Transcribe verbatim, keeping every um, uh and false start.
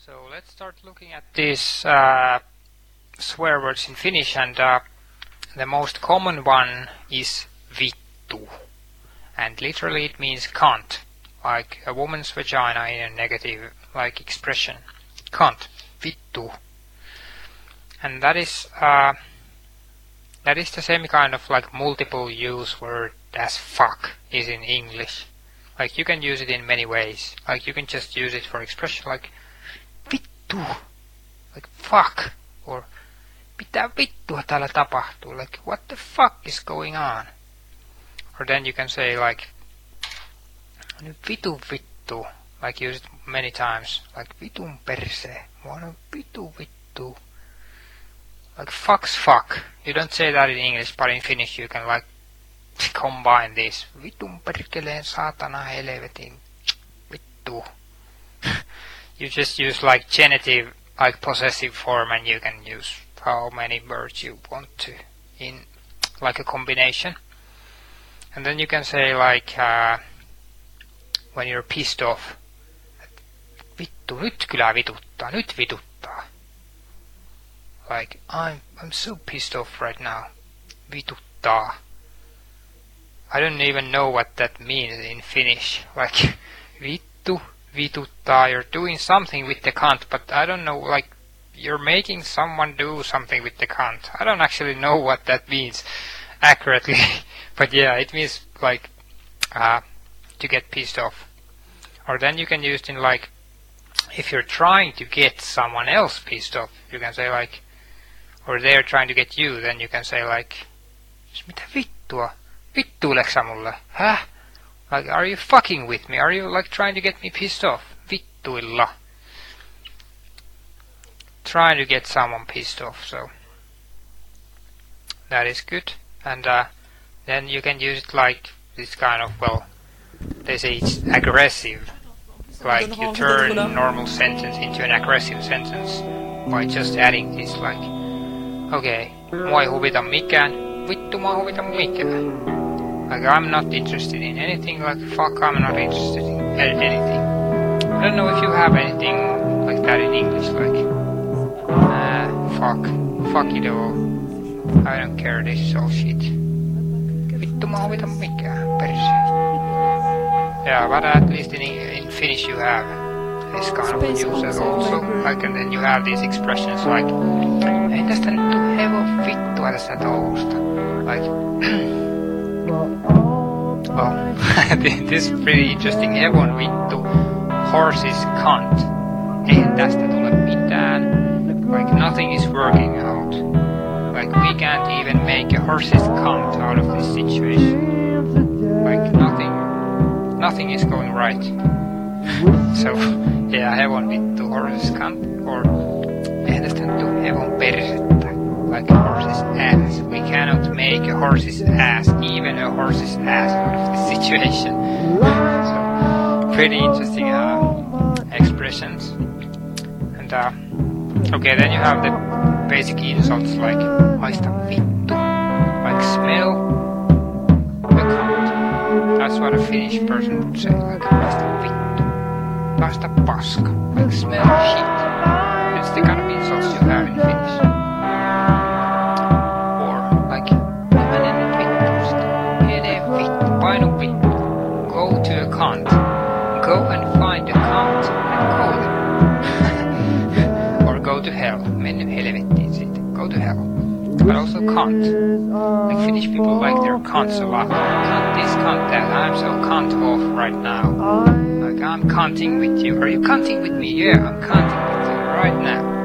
So let's start looking at these uh, swear words in Finnish, and uh, the most common one is vittu, and literally it means cunt, like a woman's vagina in a negative like expression. Cunt, vittu, and that is uh, that is the same kind of like multiple use word as fuck is in English. Like you can use it in many ways. Like you can just use it for expression like vittu, like fuck, or mitä vittua täällä tapahtuu, like what the fuck is going on. Or then you can say like vitu vittu, like use it many times, like vitun perse, mua vitu vittu. Like fuck's fuck. You don't say that in English, but in Finnish you can like combine this. Vitun perkeleen saatana helvetin vittu. You just use like genitive, like possessive form, and you can use how many words you want to in like a combination. And then you can say like uh, when you're pissed off, vittu nyt kyllä vituttaa, nyt vituttaa. Like I'm I'm so pissed off right now. Vituttaa. I don't even know what that means in Finnish. Like vittu, vituttaa. You're doing something with the cunt, but I don't know. Like you're making someone do something with the cunt. I don't actually know what that means accurately. But yeah, it means like uh, to get pissed off. Or then you can use it in like if you're trying to get someone else pissed off, you can say like, or they're trying to get you, then you can say like, mitä vittua? Vittuileks sä mulle? Huh? Like, are you fucking with me? Are you like trying to get me pissed off? Vittuilla. Trying to get someone pissed off, so that is good. And uh, then you can use it like this kind of, well, they say it's aggressive. Like you turn a normal sentence into an aggressive sentence by just adding this like, okay, mua ei huvita mikään, vittu mua huvita mikään. Like I'm not interested in anything, like fuck I'm not interested in anything. I don't know if you have anything like that in English, like uh, fuck, fuck it all, I don't care, this is all shit. Vittu mua huvita mikään, perse. Yeah, but at least in, in Finnish you have this kind of uses also, like, and then you have these expressions like, ei tästä nyt tuu hevon vittua tästä touhusta. Like, well, this is pretty interesting. Hevon vittu, horse is cunt. Eihän tästä tule mitään. Like, nothing is working out. Like, we can't even make a horse's cunt out of this situation. Like, nothing, nothing is going right. So, yeah, hevon vittu, horse's cunt, or eihän tästä nyt tuu hevon persettä. Like a horse's ass. We cannot make a horse's ass, even a horse's ass, out of the situation. So, pretty interesting uh, expressions. And uh, okay, then you have the basic insults like haista vittu, like smell the cunt. That's what a Finnish person would say, like haista vittu, haista paska, like smell shit. It's the kind of insults you have in Finnish. Go to a cunt. Go and find a cunt and call them. Or go to hell. Mennä helvettiin siitä. Go to hell. But also cunt. Like Finnish people like their cunts a lot. Cunt this, cunt that. I'm so cunt off right now. Like I'm cunting with you. Are you cunting with me? Yeah, I'm cunting with you right now.